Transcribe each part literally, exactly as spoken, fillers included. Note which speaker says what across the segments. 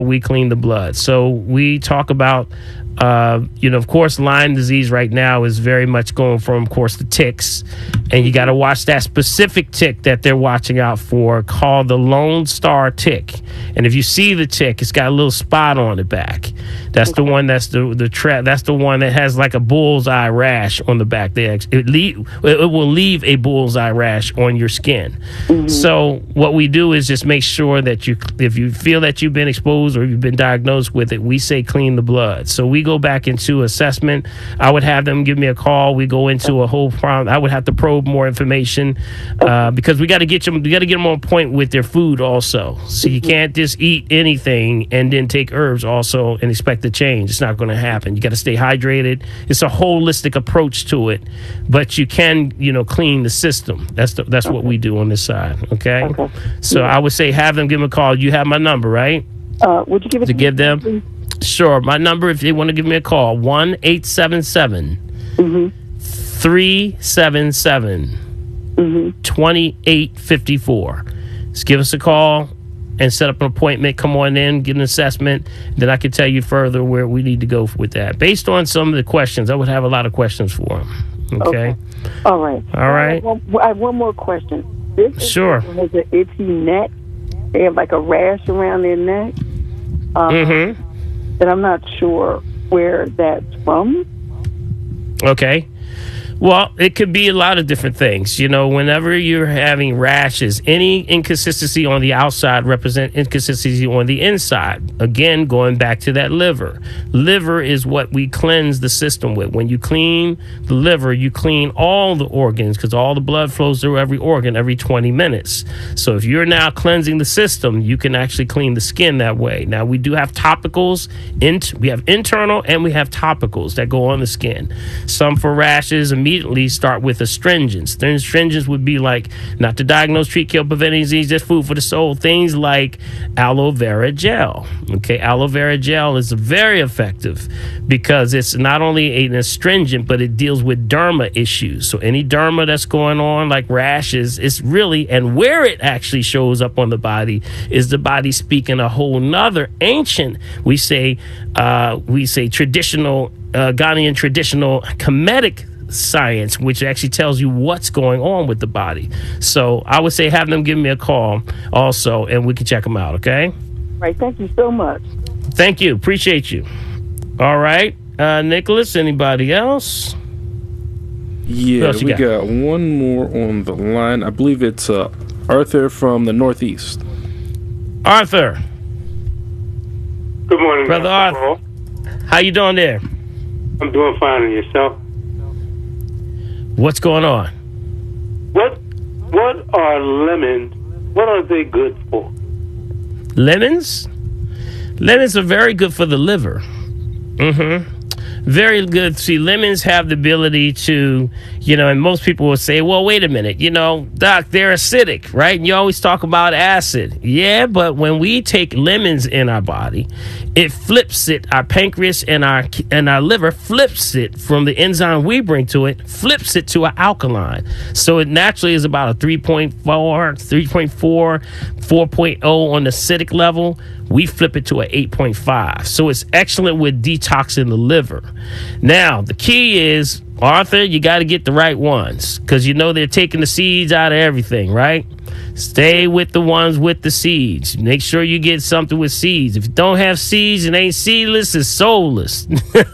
Speaker 1: we clean the blood. So we talk about, uh, you know, of course, Lyme disease right now is very much going from, of course, the ticks. And you got to watch that specific tick that they're watching out for called the Lone Star tick. And if you see the tick, it's got a little spot on the back. That's the one that's the the tra- that's the one that has like a bullseye rash on the back. There, it, le- it will leave a bullseye rash on your skin. Mm-hmm. So what we do is just make sure that you, if you feel that you've been exposed or you've been diagnosed with it, we say clean the blood. So we go back into assessment. I would have them give me a call. We go into a whole problem. I would have to probe more information uh, because we got to get them. We got to get them on point with their food also. So you can't just eat anything and then take herbs also and expect to change. It's not going to happen. You got to stay hydrated. It's a holistic approach to it, but you can, you know, clean the system. That's the, that's okay. What we do on this side. Okay. okay. So yeah. I would say have them give them a call. You have my number, right?
Speaker 2: Uh, would you give it
Speaker 1: to, to give them?
Speaker 2: Please?
Speaker 1: Sure. My number, if they want to give me a call, one eight seven seven three seven seven twenty-eight fifty-four. Just give us a call and set up an appointment. Come on in, get an assessment. Then I can tell you further where we need to go with that. Based on some of the questions, I would have a lot of questions for them. Okay. okay.
Speaker 2: All right.
Speaker 1: All right. I have,
Speaker 2: one, I have one more question. This
Speaker 1: sure.
Speaker 2: has an itchy neck. They have like a rash around their neck. Um,
Speaker 1: mm-hmm.
Speaker 2: And I'm not sure where that's from.
Speaker 1: Okay. Well, it could be a lot of different things. You know, whenever you're having rashes, any inconsistency on the outside represent inconsistency on the inside. Again, going back to that liver. Liver is what we cleanse the system with. When you clean the liver, you clean all the organs because all the blood flows through every organ every twenty minutes. So if you're now cleansing the system, you can actually clean the skin that way. Now, we do have topicals. Int- we have internal and we have topicals that go on the skin. Some for rashes, immediately Immediately start with astringents. The astringents would be like, not to diagnose, treat, kill, prevent disease, just food for the soul. Things like aloe vera gel. Okay, aloe vera gel is very effective because it's not only an astringent, but it deals with derma issues. So any derma that's going on, like rashes, it's really, and where it actually shows up on the body is the body speaking a whole nother ancient, we say, uh, we say traditional, uh, Ghanaian traditional Kemetic science, which actually tells you what's going on with the body. So I would say have them give me a call also, and we can check them out, okay?
Speaker 2: Right. Thank you so much.
Speaker 1: Thank you. Appreciate you. All right. Uh, Nicholas, anybody else?
Speaker 3: Yeah, we got? got one more on the line. I believe it's uh, Arthur from the Northeast.
Speaker 1: Arthur.
Speaker 4: Good morning,
Speaker 1: Brother Arthur. Paul. How you doing there?
Speaker 4: I'm doing fine, and yourself?
Speaker 1: What's going on?
Speaker 4: What What are lemons? What are they good for?
Speaker 1: Lemons? Lemons are very good for the liver. Mm-hmm. Very good. See, lemons have the ability to, you know, and most people will say, well, wait a minute, you know, doc, they're acidic, right? And you always talk about acid. Yeah, but when we take lemons in our body, it flips it, our pancreas and our and our liver flips it from the enzyme we bring to it, flips it to an alkaline. So it naturally is about a three point four, three point four, four point oh on the acidic level. We flip it to an eight point five. So it's excellent with detoxing the liver. Now, the key is, Arthur, you got to get the right ones because you know they're taking the seeds out of everything, right? Stay with the ones with the seeds. Make sure you get something with seeds. If you don't have seeds and ain't seedless, it's soulless.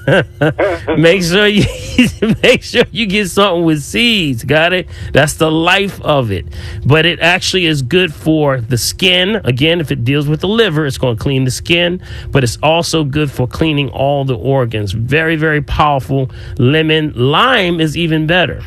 Speaker 1: make sure you make sure you get something with seeds. Got it? That's the life of it. But it actually is good for the skin. Again, if it deals with the liver, it's going to clean the skin. But it's also good for cleaning all the organs. Very, very powerful. Lemon, lime is even better.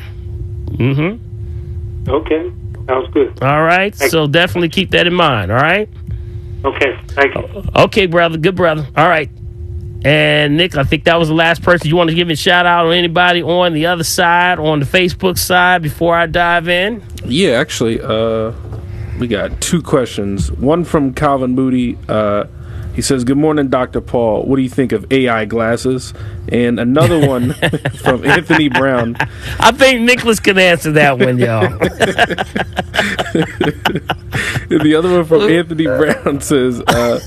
Speaker 1: Mm-hmm.
Speaker 4: Okay. Sounds good.
Speaker 1: All right. Thank so definitely keep that in mind. All right.
Speaker 4: Okay. Thank you.
Speaker 1: Okay, brother. Good brother. All right. And Nick, I think that was the last person. You want to give a shout out on anybody on the other side, on the Facebook side, before I dive in?
Speaker 3: Yeah, actually, uh, we got two questions. One from Calvin Moody. Uh, he says, "Good morning, Doctor Paul. What do you think of A I glasses?" And another one from Anthony Brown.
Speaker 1: I think Nicholas can answer that one, y'all.
Speaker 3: The other one from Anthony Brown says, uh,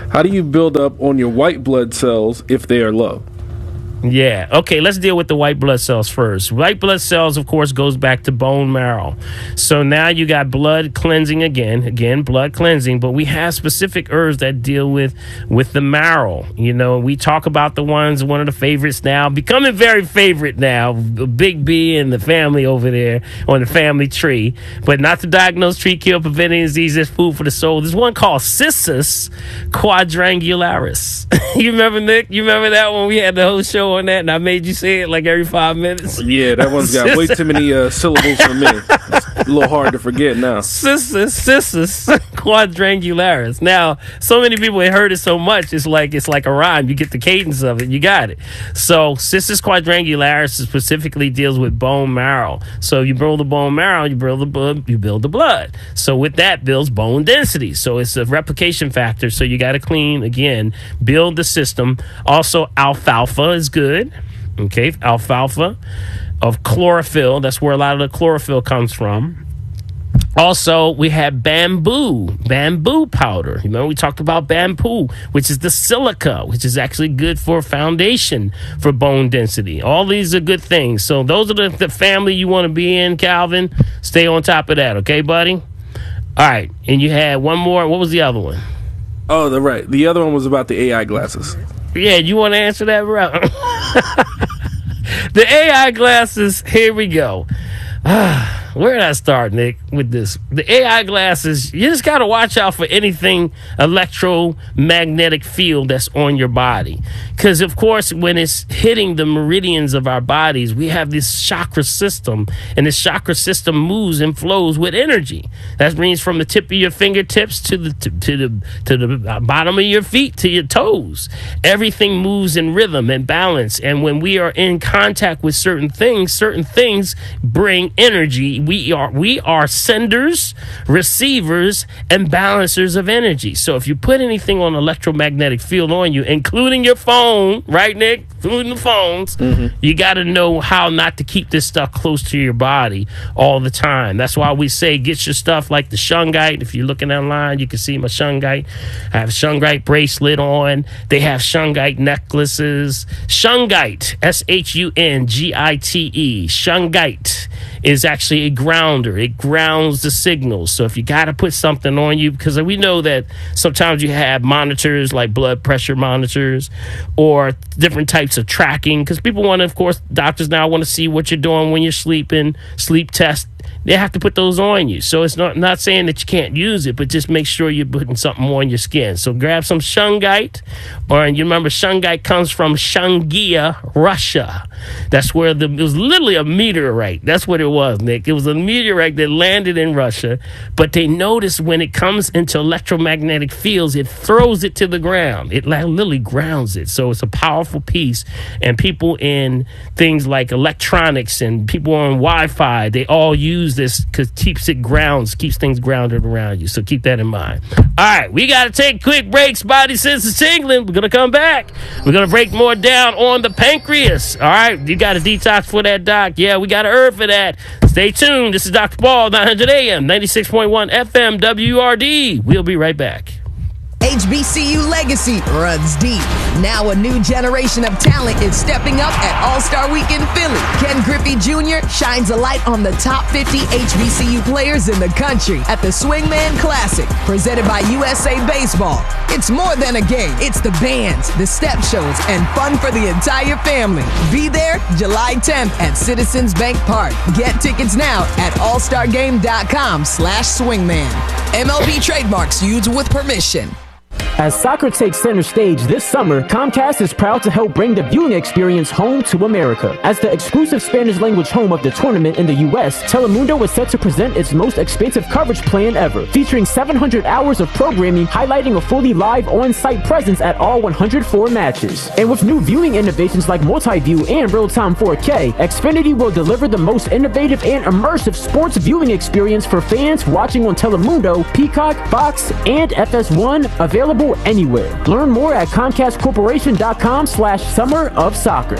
Speaker 3: How do you build up on your white blood cells if they are low?
Speaker 1: Yeah. Okay, let's deal with the white blood cells first. White blood cells, of course, goes back to bone marrow. So now you got blood cleansing again, again, blood cleansing, but we have specific herbs that deal with with the marrow. You know, we talk about the ones, one of the favorites now, becoming very favorite now, Big B and the family over there on the family tree, but not to diagnose, treat, cure, prevent any diseases, food for the soul. There's one called Cissus quadrangularis. You remember, Nick? You remember that one? We had the whole show on that, and I made you say it like every five minutes.
Speaker 3: Yeah, that one's got way too many uh, syllables for me. It's a little hard to forget now.
Speaker 1: Cissus, Cissus quadrangularis. Now, so many people have heard it so much, it's like it's like a rhyme. You get the cadence of it, you got it. So, Cissus quadrangularis specifically deals with bone marrow. So, you build the bone marrow, you build the blood, you build the blood. So, with that builds bone density. So, it's a replication factor. So, you got to clean again, build the system. Also, alfalfa is good. Good. Okay, alfalfa of chlorophyll. That's where a lot of the chlorophyll comes from. Also, we have bamboo, bamboo powder. You remember we talked about bamboo, which is the silica, which is actually good for foundation for bone density. All these are good things. So those are the, the family you want to be in, Calvin. Stay on top of that, okay, buddy? All right, and you had one more. What was the other one?
Speaker 3: Oh, the right. The other one was about the A I glasses.
Speaker 1: Yeah, you want to answer that, bro? The A I glasses, here we go. Where did I start, Nick, with this? The A I glasses, you just got to watch out for anything electromagnetic field that's on your body. Because, of course, when it's hitting the meridians of our bodies, we have this chakra system, and this chakra system moves and flows with energy. That means from the tip of your fingertips to the to, to the to the bottom of your feet to your toes. Everything moves in rhythm and balance. And when we are in contact with certain things, certain things bring energy. We are we are senders, receivers, and balancers of energy. So if you put anything on electromagnetic field on you, including your phone, right, Nick? Including the phones, mm-hmm. You got to know how not to keep this stuff close to your body all the time. That's why we say get your stuff like the shungite. If you're looking online, you can see my shungite. I have a shungite bracelet on. They have shungite necklaces. Shungite, S H U N G I T E. Shungite is actually a grounder. It grounds the signals. So if you got to put something on you, because we know that sometimes you have monitors like blood pressure monitors or different types of tracking, because people want to, of course, doctors now want to see what you're doing when you're sleeping, sleep test. They have to put those on you. So it's not not saying that you can't use it, but just make sure you're putting something on your skin. So grab some shungite, or and you remember shungite comes from Shungia, Russia. That's where the it was literally a meteorite. That's what it was, Nick. It was a meteorite that landed in Russia, but they noticed when it comes into electromagnetic fields, it throws it to the ground. It literally grounds it. So it's a powerful piece. And people in things like electronics and people on Wi-Fi, they all use this because it keeps it grounds, keeps things grounded around you. So keep that in mind. All right, we got to take quick breaks. Body senses tingling. We're going to come back. We're going to break more down on the pancreas. All right, you got a detox for that, doc. Yeah, we got a herb for that. Stay tuned. This is Doctor Paul, nine hundred A M, ninety-six point one F M, W R D. We'll be right back.
Speaker 5: H B C U legacy runs deep. Now a new generation of talent is stepping up at All-Star Weekend Philly. Ken Griffey Junior shines a light on the top fifty H B C U players in the country at the Swingman Classic, presented by U S A Baseball. It's more than a game. It's the bands, the step shows, and fun for the entire family. Be there July tenth at Citizens Bank Park. Get tickets now at allstargame.com slash swingman. M L B trademarks used with permission.
Speaker 6: As soccer takes center stage this summer, Comcast is proud to help bring the viewing experience home to America. As the exclusive Spanish language home of the tournament in the U S, Telemundo is set to present its most expansive coverage plan ever, featuring seven hundred hours of programming highlighting a fully live on-site presence at all one hundred four matches. And with new viewing innovations like multi-view and real-time four K, Xfinity will deliver the most innovative and immersive sports viewing experience for fans watching on Telemundo, Peacock, Fox, and F S one, available anywhere. Learn more at ComcastCorporation.com slash summer of soccer.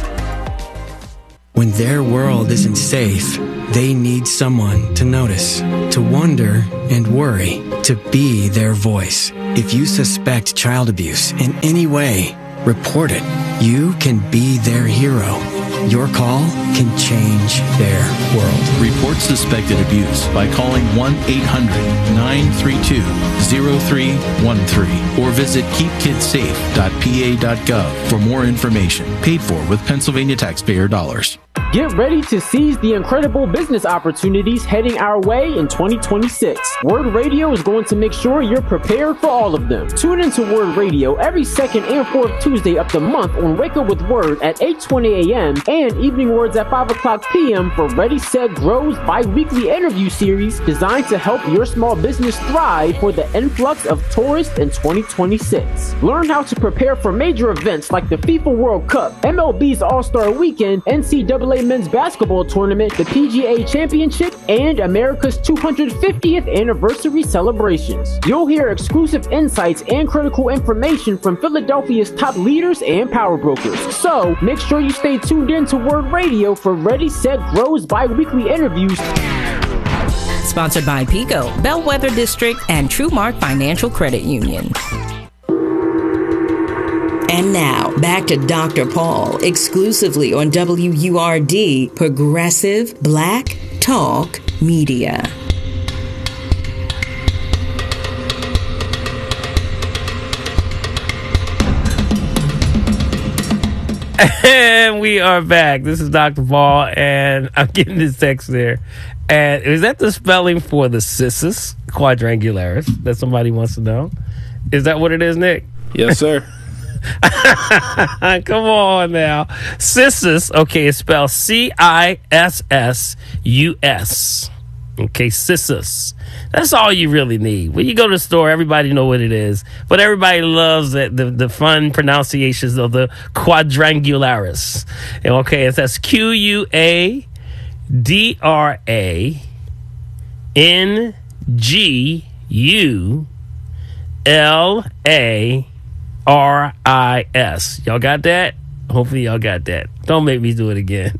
Speaker 7: When their world isn't safe, they need someone to notice, to wonder and worry, to be their voice. If you suspect child abuse in any way, report it. You can be their hero. Your call can change their world.
Speaker 8: Report suspected abuse by calling one eight hundred nine three two zero three one three or visit keep kids safe dot p a dot gov for more information. Paid for with Pennsylvania taxpayer dollars.
Speaker 6: Get ready to seize the incredible business opportunities heading our way in twenty twenty-six. Word Radio is going to make sure you're prepared for all of them. Tune into Word Radio every second and fourth Tuesday of the month on Wake Up With Word at eight twenty a.m. and Evening Words at five o'clock p.m. for Ready, Set, Grow's bi-weekly interview series designed to help your small business thrive for the influx of tourists in twenty twenty-six. Learn how to prepare for major events like the FIFA World Cup, M L B's All-Star Weekend, N C double A Men's Basketball Tournament, the P G A Championship, and America's two hundred fiftieth anniversary celebrations. You'll hear exclusive insights and critical information from Philadelphia's top leaders and power brokers. So make sure you stay tuned in to Word Radio for Ready, Set, Grow's bi-weekly interviews.
Speaker 9: Sponsored by Pico, Bellwether District, and TrueMark Financial Credit Union.
Speaker 10: And now, back to Doctor Paul, exclusively on W U R D, Progressive Black Talk Media.
Speaker 1: And we are back. This is Doctor Paul, and I'm getting this text there. And is that the spelling for the Cissus quadrangularis that somebody wants to know? Is that what it is, Nick?
Speaker 3: Yes, sir.
Speaker 1: Come on now. Cissus, okay, it's spelled C I S S U S. Okay, Cissus. That's all you really need. When you go to the store, everybody know what it is. But everybody loves the, the, the fun pronunciations of the quadrangularis. Okay, it says Q U A D R A N G U L A R I S. Y'all got that? Hopefully y'all got that. Don't make me do it again.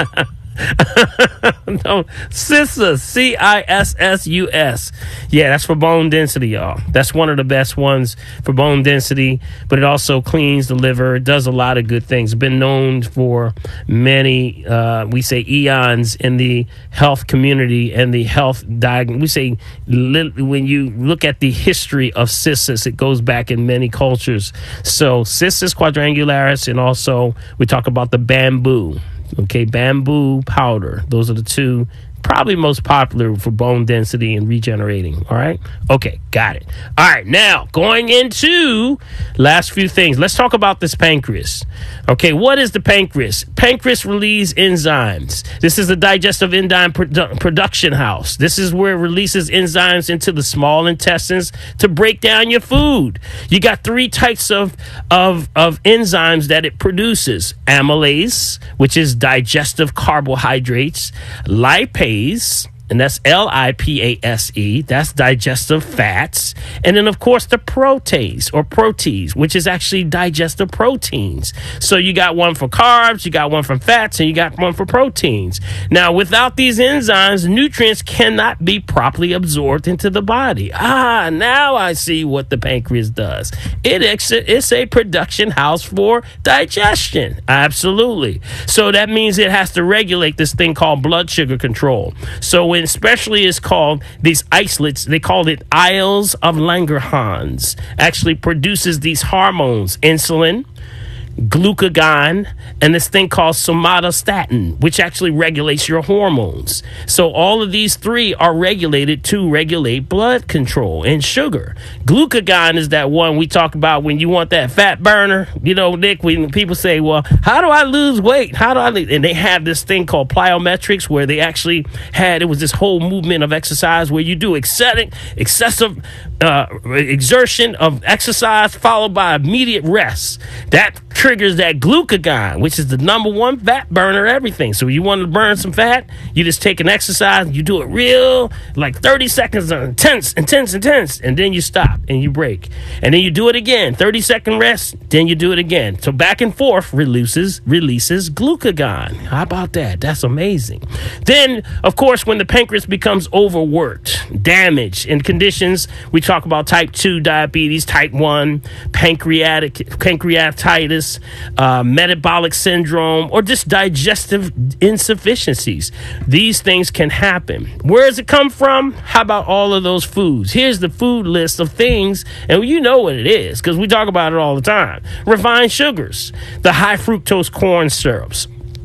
Speaker 1: No, Cissus, C I S S U S. Yeah, that's for bone density, y'all. That's one of the best ones for bone density, but it also cleans the liver. It does a lot of good things. It's been known for many, uh, we say eons in the health community and the health diag. We say li- when you look at the history of Cissus, it goes back in many cultures. So Cissus quadrangularis, and also we talk about the bamboo. Okay, bamboo powder. Those are the two probably most popular for bone density and regenerating. All right. Okay, got it. All right, now going into last few things. Let's talk about this pancreas. Okay, what is the pancreas? Pancreas release enzymes. This is the digestive enzyme produ- production house. This is where it releases enzymes into the small intestines to break down your food. You got three types of of of enzymes that it produces: amylase, which is digestive carbohydrates; lipase, and that's L I P A S E, that's digestive fats. And then, of course, the protease or proteins, which is actually digestive proteins. So you got one for carbs, you got one for fats, and you got one for proteins. Now, without these enzymes, nutrients cannot be properly absorbed into the body. Ah, now I see what the pancreas does. It ex- it's a production house for digestion. Absolutely. So that means it has to regulate this thing called blood sugar control. So when especially is called these isolates, they call it Isles of Langerhans, actually produces these hormones, insulin, glucagon, and this thing called somatostatin, which actually regulates your hormones. So all of these three are regulated to regulate blood control and sugar. Glucagon is that one we talk about when you want that fat burner. You know, Nick, when people say, well, how do I lose weight? How do I lose? And they have this thing called plyometrics where they actually had, it was this whole movement of exercise where you do excessive, excessive uh, exertion of exercise followed by immediate rest. That triggers that glucagon, which is the number one fat burner, everything. So you want to burn some fat, you just take an exercise, you do it real, like thirty seconds of intense, intense, intense, and then you stop and you break. And then you do it again, thirty second rest, then you do it again. So back and forth releases, releases glucagon. How about that? That's amazing. Then, of course, when the pancreas becomes overworked, damaged in conditions, we talk about type two diabetes, type one, pancreatic pancreatitis, uh, metabolic syndrome, or just digestive insufficiencies. These things can happen. Where does it come from? How about all of those foods? Here's the food list of things, and you know what it is because we talk about it all the time. Refined sugars, the high fructose corn syrups,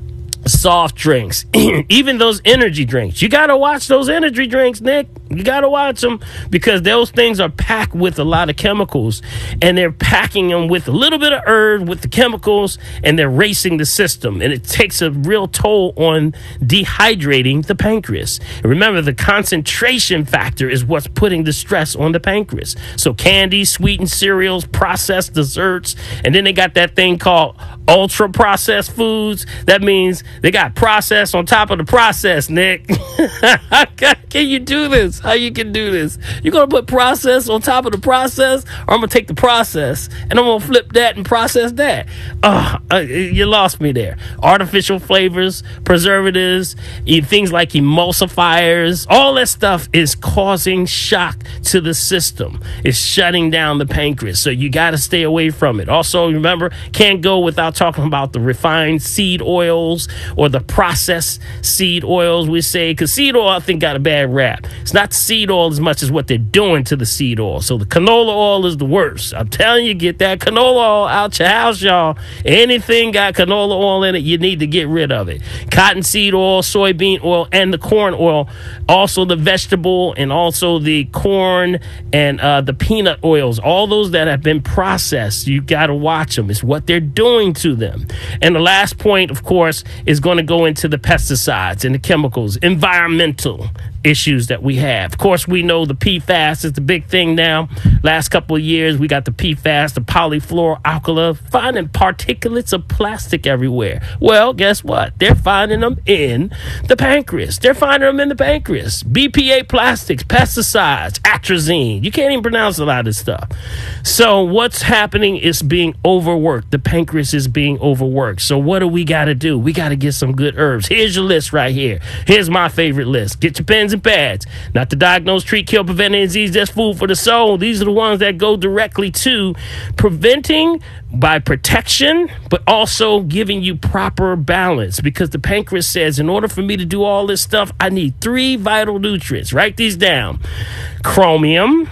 Speaker 1: soft drinks, even those energy drinks. You got to watch those energy drinks, Nick. You got to watch them because those things are packed with a lot of chemicals, and they're packing them with a little bit of herb with the chemicals, and they're racing the system, and it takes a real toll on dehydrating the pancreas. And remember, the concentration factor is what's putting the stress on the pancreas. So candy, sweetened cereals, processed desserts, and then they got that thing called ultra processed foods. That means they got processed on top of the process, Nick. How can you do this? How you can do this? You're going to put process on top of the process, or I'm going to take the process and I'm going to flip that and process that. Oh, uh, you lost me there. Artificial flavors, preservatives, e- things like emulsifiers, all that stuff is causing shock to the system. It's shutting down the pancreas. So you got to stay away from it. Also, remember, can't go without talking about the refined seed oils or the processed seed oils, we say, because seed oil, I think, got a bad rap. It's not seed oil as much as what they're doing to the seed oil. So the canola oil is the worst. I'm telling you, get that canola oil out your house, y'all. Anything got canola oil in it, you need to get rid of it. Cottonseed oil, soybean oil, and the corn oil. Also the vegetable and also the corn and uh, the peanut oils. All those that have been processed, you got to watch them. It's what they're doing to them. And the last point, of course, is going to go into the pesticides and the chemicals, environmental issues that we have. Of course, we know the P FAS is the big thing now. Last couple of years, we got the P FAS, the polyfluoroalkyl, finding particulates of plastic everywhere. Well, guess what? They're finding them in the pancreas. They're finding them in the pancreas. B P A plastics, pesticides, atrazine. You can't even pronounce a lot of this stuff. So what's happening is being overworked. The pancreas is being overworked. So what do we got to do? We got to get some good herbs. Here's your list right here. Here's my favorite list. Get your pens and pads. Not to diagnose, treat, kill, prevent any disease. That's food for the soul. These are the ones that go directly to preventing by protection, but also giving you proper balance, because the pancreas says, in order for me to do all this stuff, I need three vital nutrients. Write these down: chromium,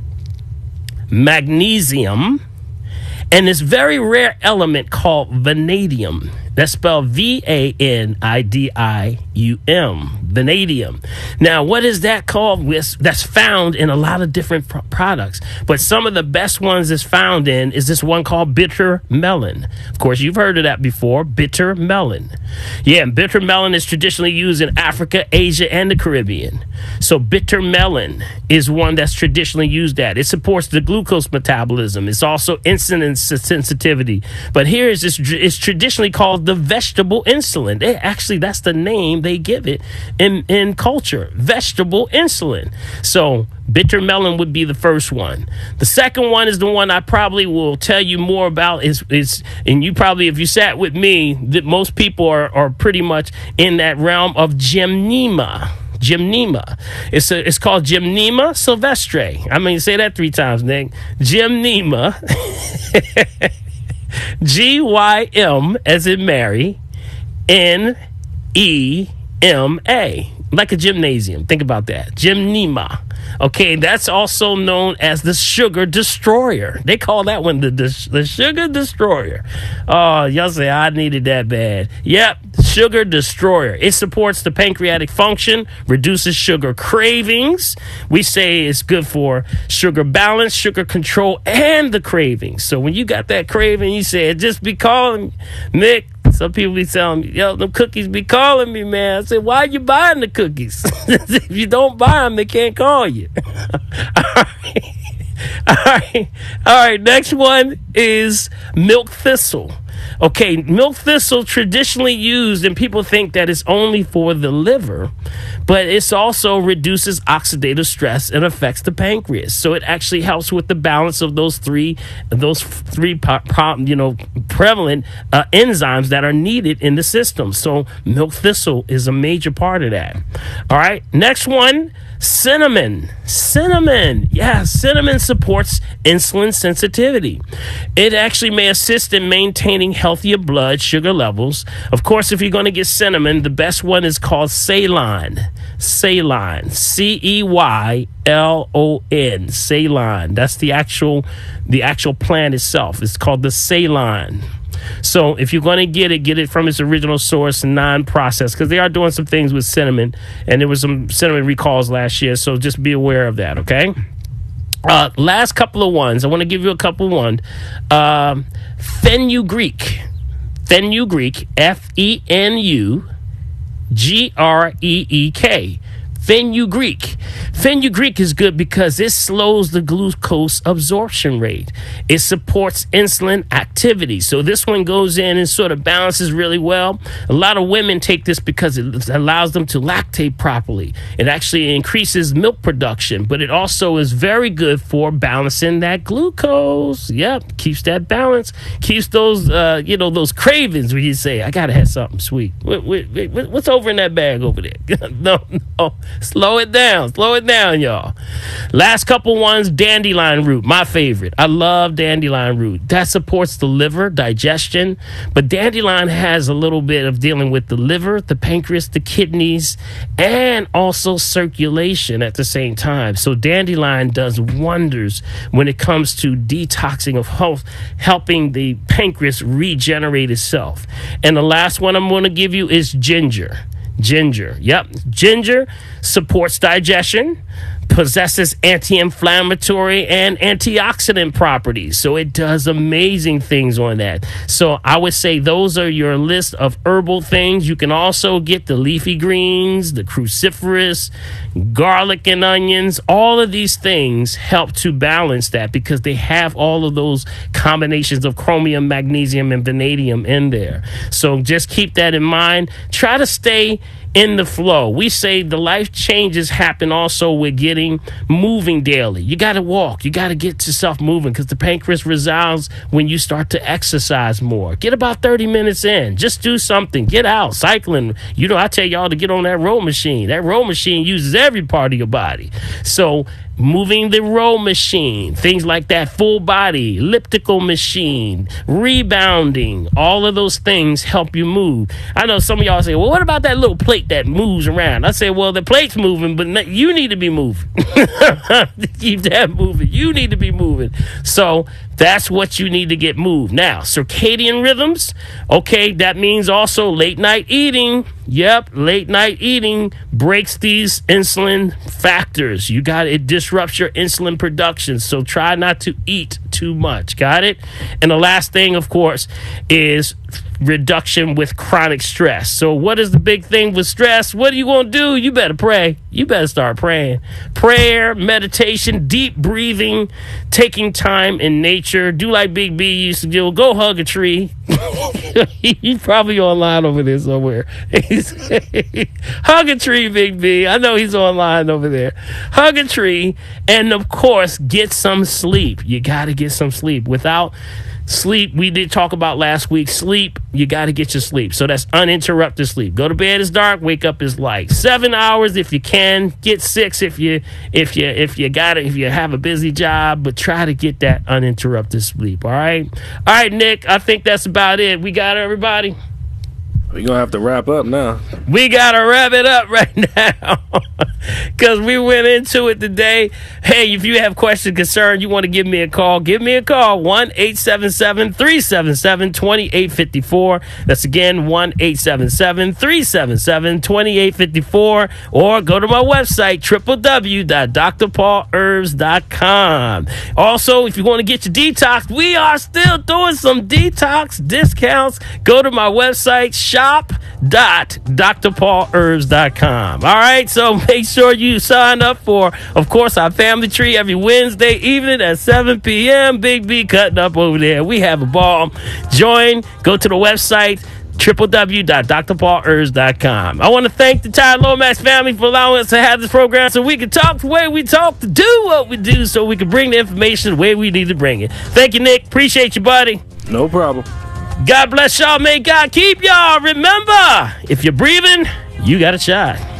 Speaker 1: magnesium, and this very rare element called vanadium. That's spelled V A N I D I U M, vanadium. Now, what is that called? That's found in a lot of different pro- products. But some of the best ones that's found in is this one called bitter melon. Of course, you've heard of that before, bitter melon. Yeah, bitter melon is traditionally used in Africa, Asia, and the Caribbean. So bitter melon is one that's traditionally used at. It supports the glucose metabolism. It's also insulin sensitivity. But here is this, it's traditionally called the vegetable insulin. They actually, that's the name they give it in, in culture, vegetable insulin. So bitter melon would be the first one. The second one is the one I probably will tell you more about. Is is and you probably, if you sat with me, that most people are, are pretty much in that realm of Gymnema. Gymnema. It's a, it's called Gymnema sylvestre. I mean, say that three times, Nick. Gymnema. G Y M as in Mary, N E M A. Like a gymnasium. Think about that. Gymnema. Okay, that's also known as the sugar destroyer. They call that one the, the, the sugar destroyer. Oh, y'all say, I needed that bad. Yep, sugar destroyer. It supports the pancreatic function, reduces sugar cravings. We say it's good for sugar balance, sugar control, and the cravings. So when you got that craving, you say, just be calling Nick. Some people be telling me, yo, them cookies be calling me, man. I said, why are you buying the cookies? If you don't buy them, they can't call you. All right. All right. All right. Next one is milk thistle. Okay, milk thistle traditionally used, and people think that it's only for the liver, but it's also reduces oxidative stress and affects the pancreas. So it actually helps with the balance of those three, those three, you know, prevalent uh, enzymes that are needed in the system. So milk thistle is a major part of that. All right, next one. Cinnamon. Cinnamon. Yeah, cinnamon supports insulin sensitivity. It actually may assist in maintaining healthier blood sugar levels. Of course, if you're going to get cinnamon, the best one is called Ceylon. Ceylon. C E Y L O N. Ceylon. That's the actual the actual plant itself. It's called the Ceylon. So if you're going to get it, get it from its original source, non-processed, because they are doing some things with cinnamon, and there was some cinnamon recalls last year, so just be aware of that, okay? Uh, last couple of ones. I want to give you a couple one. Um, Fenugreek. Fenugreek, F E N U G R E E K. Fenugreek. Fenugreek is good because it slows the glucose absorption rate. It supports insulin activity. So this one goes in and sort of balances really well. A lot of women take this because it allows them to lactate properly. It actually increases milk production, but it also is very good for balancing that glucose. Yep, keeps that balance. Keeps those, uh, you know, those cravings where you say, I gotta have something sweet. What, what, what, what's over in that bag over there? no, no. Slow it down. Slow it down, y'all. Last couple ones, dandelion root, my favorite. I love dandelion root. That supports the liver, digestion. But dandelion has a little bit of dealing with the liver, the pancreas, the kidneys, and also circulation at the same time. So dandelion does wonders when it comes to detoxing of health, helping the pancreas regenerate itself. And the last one I'm going to give you is ginger. Ginger. Yep. Ginger supports digestion, possesses anti-inflammatory and antioxidant properties. So it does amazing things on that. So I would say those are your list of herbal things. You can also get the leafy greens, the cruciferous, garlic and onions. All of these things help to balance that because they have all of those combinations of chromium, magnesium, and vanadium in there. So just keep that in mind. Try to stay in the flow. We say the life changes happen also with getting moving daily. You got to walk. You got to get yourself moving because the pancreas resides when you start to exercise more. Get about thirty minutes in. Just do something. Get out. Cycling. You know, I tell y'all to get on that row machine. That row machine uses every part of your body. So moving the row machine, things like that, full body, elliptical machine, rebounding, all of those things help you move. I know some of y'all say, well, what about that little plate that moves around? I say, well, the plate's moving, but not, you need to be moving. Keep that moving. You need to be moving. So that's what you need to get moved. Now, circadian rhythms, okay, that means also late night eating. Yep, late night eating breaks these insulin factors. You got it disrupts your insulin production, so try not to eat too much. Got it? And the last thing, of course, is reduction with chronic stress. So what is the big thing with stress? What are you going to do? You better pray. You better start praying. Prayer, meditation, deep breathing, taking time in nature. Do like Big B used to do. Go hug a tree. He's probably online over there somewhere. Hug a tree, Big B. I know he's online over there. Hug a tree. And, of course, get some sleep. You got to get some sleep. Without sleep, we did talk about last week, sleep, you got to get your sleep. So that's uninterrupted sleep. Go to bed is dark, wake up is light. Seven hours if you can. Get six if you if you if you got it, if you have a busy job, but try to get that uninterrupted sleep. All right. All right, Nick, I think that's about it. We got everybody.
Speaker 3: We're going to have to wrap up now.
Speaker 1: We got to wrap it up right now because we went into it today. Hey, if you have questions, concerns, you want to give me a call, give me a call. one eight seven seven, three seven seven, two eight five four. That's again, one eight seven seven, three seven seven, two eight five four. Or go to my website, w w w dot dr paul herbs dot com. Also, if you want to get your detox, we are still doing some detox discounts. Go to my website, shop dot dr paul herbs dot com. All right, so make sure you sign up for, of course, our family tree every Wednesday evening at seven p.m. Big B cutting up over there. We have a ball. Join, go to the website, w w w dot dr paul herbs dot com. I want to thank the entire Lomax family for allowing us to have this program so we can talk the way we talk, to do what we do, so we can bring the information the way we need to bring it. Thank you, Nick. Appreciate you, buddy.
Speaker 3: No problem.
Speaker 1: God bless y'all. May God keep y'all. Remember, if you're breathing, you got a shot.